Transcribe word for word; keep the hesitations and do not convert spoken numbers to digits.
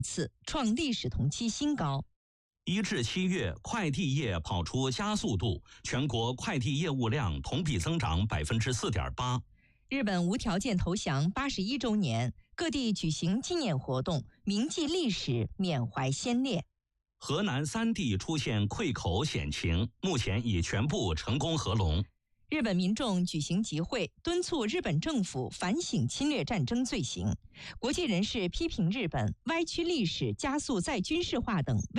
次创历史同期新高。 一至七月，快递业跑出加速度，全国快递业务量同比增长百分之四点八。 日本无条件投降八十一周年，各地举行纪念活动，铭记历史，缅怀先烈。 河南三地出现溃口险情，目前已全部成功合拢。 日本民众举行集会，敦促日本政府反省侵略战争罪行。国际人士批评日本歪曲历史、加速再军事化等